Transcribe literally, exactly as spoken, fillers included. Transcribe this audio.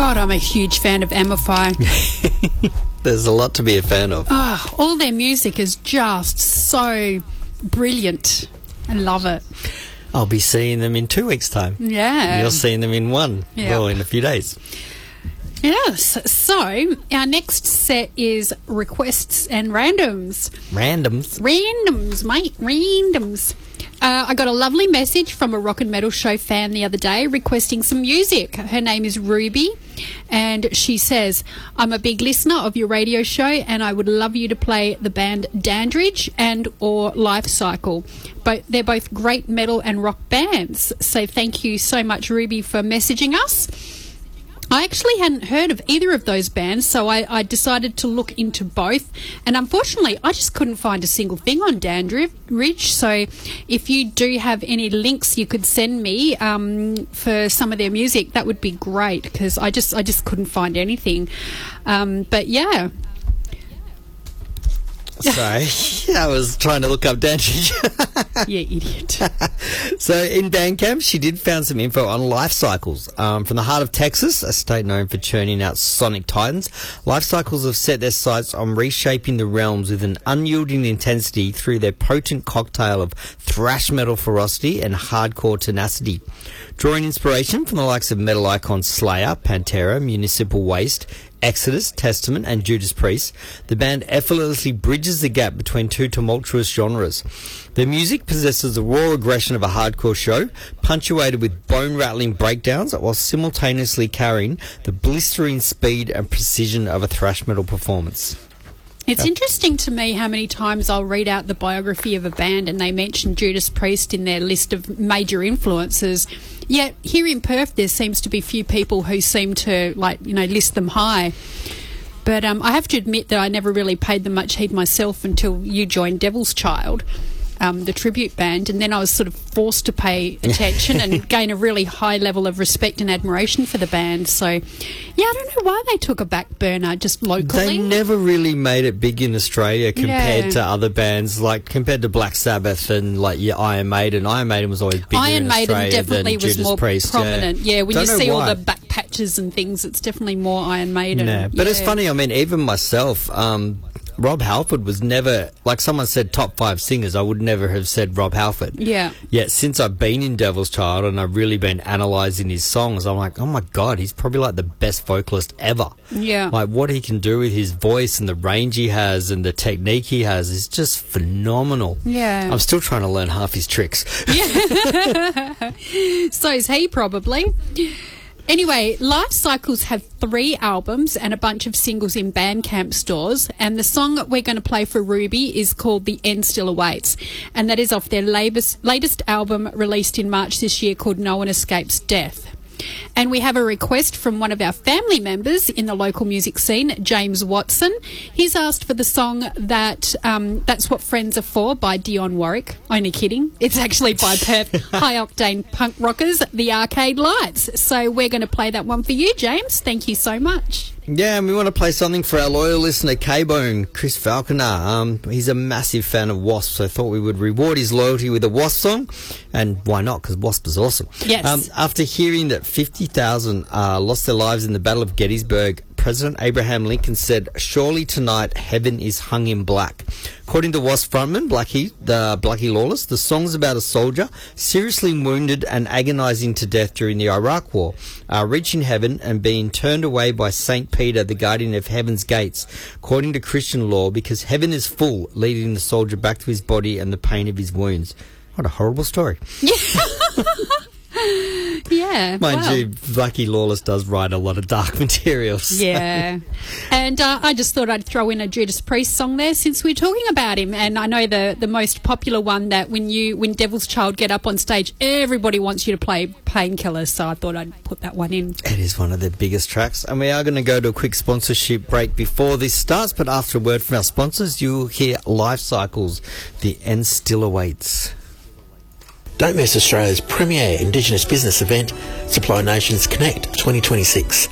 God, I'm a huge fan of Amify. There's a lot to be a fan of. Oh, all their music is just so brilliant. I love it. I'll be seeing them in two weeks' time. Yeah. You're seeing them in one. Yeah. Well, in a few days. Yes. So, our next set is requests and randoms. Randoms. Randoms, mate. Randoms. Uh, I got a lovely message from a Rock and Metal Show fan the other day requesting some music. Her name is Ruby, and she says, I'm a big listener of your radio show, and I would love you to play the band Dandridge and or Life Cycle. But they're both great metal and rock bands. So thank you so much, Ruby, for messaging us. I actually hadn't heard of either of those bands, so I, I decided to look into both. And unfortunately, I just couldn't find a single thing on Dandridge. So if you do have any links you could send me um, for some of their music, that would be great, because I just I just couldn't find anything. Um, but yeah. Sorry, I was trying to look up Dandridge. Yeah, idiot. So in Bandcamp, she did found some info on Life Cycles. Um, from the heart of Texas, a state known for churning out sonic titans, Life Cycles have set their sights on reshaping the realms with an unyielding intensity through their potent cocktail of thrash metal ferocity and hardcore tenacity. Drawing inspiration from the likes of metal icons Slayer, Pantera, Municipal Waste, Exodus, Testament and Judas Priest, the band effortlessly bridges the gap between two tumultuous genres. Their music possesses the raw aggression of a hardcore show, punctuated with bone-rattling breakdowns, while simultaneously carrying the blistering speed and precision of a thrash metal performance. It's interesting to me how many times I'll read out the biography of a band and they mention Judas Priest in their list of major influences. Yet here in Perth, there seems to be few people who seem to, like, you know, list them high. But um, I have to admit that I never really paid them much heed myself until you joined Devil's Child, um, the tribute band, and then I was sort of forced to pay attention and gain a really high level of respect and admiration for the band. So, yeah, I don't know why they took a back burner just locally. They never really made it big in Australia compared Yeah. to other bands, like compared to Black Sabbath and like yeah, Iron Maiden. Iron Maiden was always bigger Iron in Maiden Australia definitely than was Judas more Priest. prominent. Yeah, Yeah, when Don't you know see all why. the back patches and things, it's definitely more Iron Maiden. No, but it's Yeah. funny. I mean, even myself, um, Rob Halford was never, like someone said top five singers, I would never have said Rob Halford. Yeah. Yet since I've been in Devil's Child and I've really been analysing his songs, I'm like, oh my God, he's probably like the best vocalist ever. Yeah. Like what he can do with his voice and the range he has and the technique he has is just phenomenal. Yeah. I'm still trying to learn half his tricks. So is he, probably. Anyway, Life Cycles have three albums and a bunch of singles in Bandcamp stores, and the song that we're going to play for Ruby is called The End Still Awaits, and that is off their latest, latest album released in March this year called No One Escapes Death. And we have a request from one of our family members in the local music scene, James Watson. He's asked for the song that um, That's What Friends Are For by Dionne Warwick. Only kidding. It's actually by Perth high-octane punk rockers, The Arcade Lights. So we're going to play that one for you, James. Thank you so much. Yeah, and we want to play something for our loyal listener, K-Bone, Chris Falconer. Um, he's a massive fan of Wasp, so I thought we would reward his loyalty with a Wasp song. And why not? Because Wasp is awesome. Yes. Um, after hearing that fifty thousand uh, lost their lives in the Battle of Gettysburg, President Abraham Lincoln said, "Surely tonight heaven is hung in black." According to Wasp frontman Blackie, the Blackie Lawless, the song's about a soldier seriously wounded and agonising to death during the Iraq War, uh, reaching heaven and being turned away by Saint Peter, the guardian of heaven's gates, according to Christian law, because heaven is full, leading the soldier back to his body and the pain of his wounds. What a horrible story. Yeah. Yeah. Mind wow. you, Blackie Lawless does write a lot of dark materials. Yeah. And uh, I just thought I'd throw in a Judas Priest song there since we're talking about him. And I know the, the most popular one that when you when Devil's Child get up on stage, everybody wants you to play Painkillers. So I thought I'd put that one in. It is one of their biggest tracks. And we are going to go to a quick sponsorship break before this starts. But after a word from our sponsors, you'll hear Life Cycles. The End Still Awaits. Don't miss Australia's premier Indigenous business event, Supply Nations Connect twenty twenty-six.